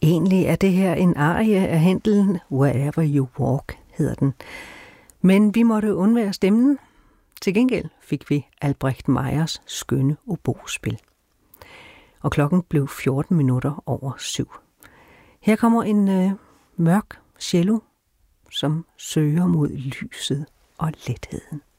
Egentlig er det her en arie af Händel, Wherever You Walk hedder den. Men vi måtte undvære stemmen. Til gengæld fik vi Albrecht Meyers skønne obospil. Og klokken blev 7:14. Her kommer en mørk cello, som søger mod lyset og letheden.